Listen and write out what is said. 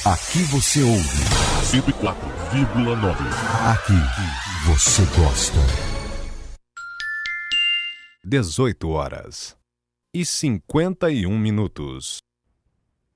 Aqui você ouve 104,9. Aqui você gosta. 18 horas e 51 minutos.